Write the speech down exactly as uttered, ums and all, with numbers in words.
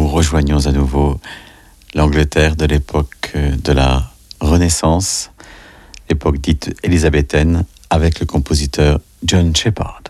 rejoignons à nouveau l'Angleterre de l'époque de la Renaissance, l'époque dite élisabéthaine, avec le compositeur John Shepherd.